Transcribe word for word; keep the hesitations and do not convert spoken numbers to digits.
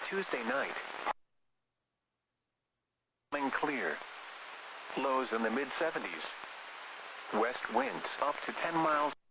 Tuesday night. Morning clear. Lows in the mid seventies. West winds up to ten miles.